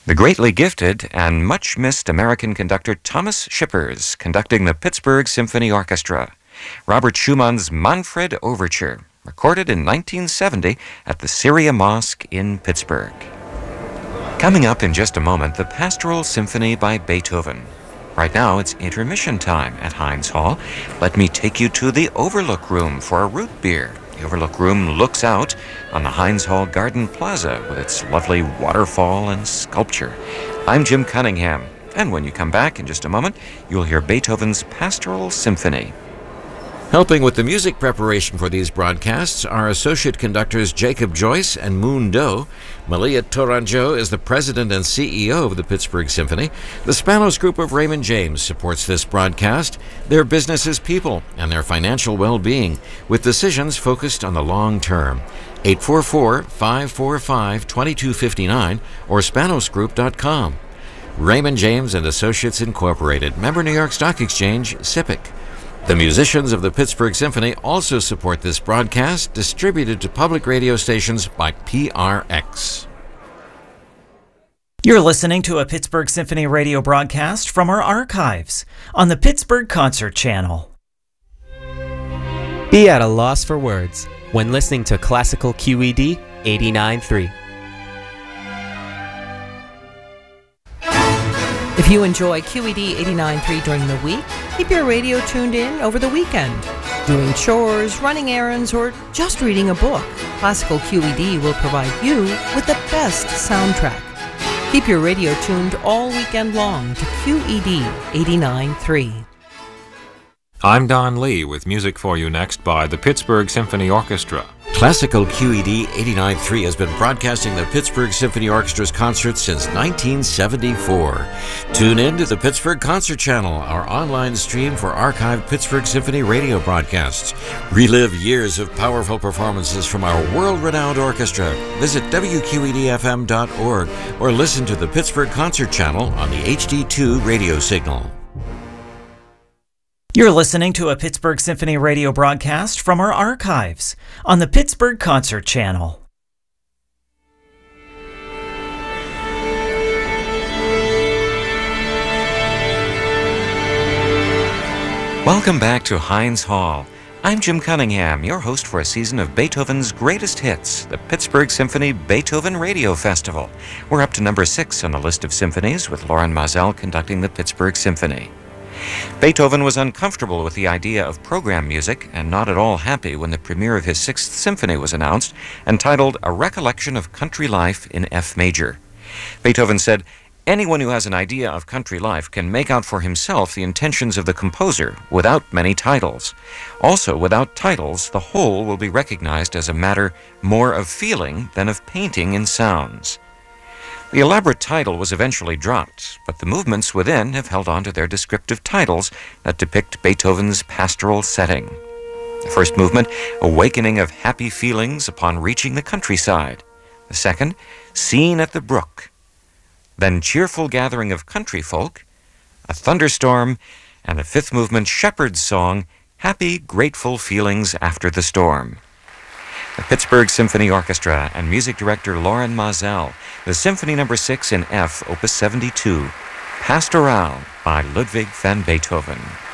The greatly gifted and much missed American conductor Thomas Shippers conducting the Pittsburgh Symphony Orchestra. Robert Schumann's Manfred Overture, recorded in 1970 at the Syria Mosque in Pittsburgh. Coming up in just a moment, the Pastoral Symphony by Beethoven. Right now, it's intermission time at Heinz Hall. Let me take you to the Overlook Room for a root beer. The Overlook Room looks out on the Heinz Hall Garden Plaza with its lovely waterfall and sculpture. I'm Jim Cunningham, and when you come back in just a moment, you'll hear Beethoven's Pastoral Symphony. Helping with the music preparation for these broadcasts are associate conductors Jacob Joyce and Moon Doe. Malia Tourangeau is the president and CEO of the Pittsburgh Symphony. The Spanos Group of Raymond James supports this broadcast. Their business is people and their financial well-being, with decisions focused on the long term. 844-545-2259 or spanosgroup.com. Raymond James and Associates Incorporated, member New York Stock Exchange, SIPC. The musicians of the Pittsburgh Symphony also support this broadcast, distributed to public radio stations by PRX. You're listening to a Pittsburgh Symphony radio broadcast from our archives on the Pittsburgh Concert Channel. Be at a loss for words when listening to Classical QED 89.3. If you enjoy QED 89.3 during the week, keep your radio tuned in over the weekend. Doing chores, running errands, or just reading a book, Classical QED will provide you with the best soundtrack. Keep your radio tuned all weekend long to QED 89.3. I'm Don Lee with music for you next by the Pittsburgh Symphony Orchestra. Classical QED 89.3 has been broadcasting the Pittsburgh Symphony Orchestra's concerts since 1974. Tune in to the Pittsburgh Concert Channel, our online stream for archived Pittsburgh Symphony radio broadcasts. Relive years of powerful performances from our world-renowned orchestra. Visit WQEDFM.org or listen to the Pittsburgh Concert Channel on the HD2 radio signal. You're listening to a Pittsburgh Symphony radio broadcast from our archives on the Pittsburgh Concert Channel. Welcome back to Heinz Hall. I'm Jim Cunningham, your host for a season of Beethoven's greatest hits, the Pittsburgh Symphony Beethoven Radio Festival. We're up to number 6 on the list of symphonies, with Loren Maazel conducting the Pittsburgh Symphony. Beethoven was uncomfortable with the idea of program music and not at all happy when the premiere of his Sixth Symphony was announced, entitled A Recollection of Country Life in F Major. Beethoven said, "Anyone who has an idea of country life can make out for himself the intentions of the composer without many titles. Also, without titles, the whole will be recognized as a matter more of feeling than of painting in sounds." The elaborate title was eventually dropped, but the movements within have held on to their descriptive titles that depict Beethoven's pastoral setting. The first movement, Awakening of Happy Feelings Upon Reaching the Countryside. The second, Scene at the Brook. Then Cheerful Gathering of Country Folk, A Thunderstorm, and the fifth movement, Shepherd's Song, Happy, Grateful Feelings After the Storm. The Pittsburgh Symphony Orchestra and music director Loren Maazel, the Symphony No. 6 in F, Opus 72, Pastoral by Ludwig van Beethoven.